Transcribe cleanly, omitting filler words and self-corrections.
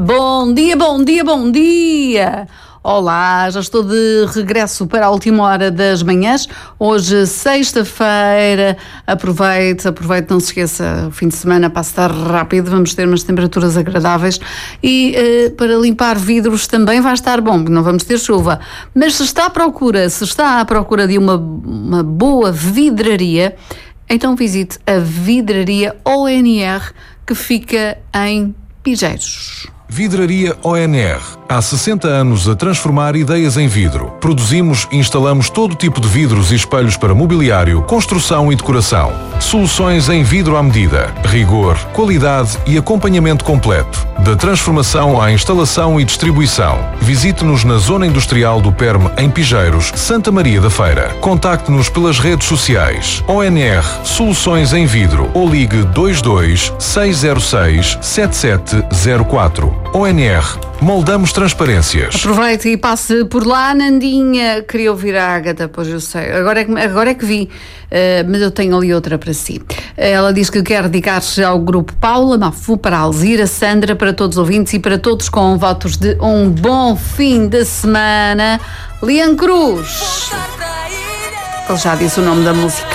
Bom dia, bom dia, bom dia! Olá, já estou de regresso para a última hora das manhãs. Hoje, sexta-feira, aproveite, não se esqueça, o fim de semana passa rápido, vamos ter umas temperaturas agradáveis e para limpar vidros também vai estar bom, não vamos ter chuva. Mas se está à procura de uma boa vidraria, então visite a vidraria ONR, que fica em Pigeiros. Vidraria ONR. Há 60 anos a transformar ideias em vidro. Produzimos e instalamos todo tipo de vidros e espelhos para mobiliário, construção e decoração. Soluções em vidro à medida. Rigor, qualidade e acompanhamento completo. Da transformação à instalação e distribuição. Visite-nos na Zona Industrial do Perme, em Pigeiros, Santa Maria da Feira. Contacte-nos pelas redes sociais. ONR Soluções em Vidro ou ligue 22 606 7704. ONR. Moldamos transparências. Aproveite e passe por lá, Nandinha. Queria ouvir a Ágata, pois eu sei. Agora é que vi, mas eu tenho ali outra para si. Ela diz que quer dedicar-se ao grupo Paula, Mafu, para a Alzira, Sandra, para todos os ouvintes e para todos com votos de um bom fim de semana. Lian Cruz. Ele já disse o nome da música.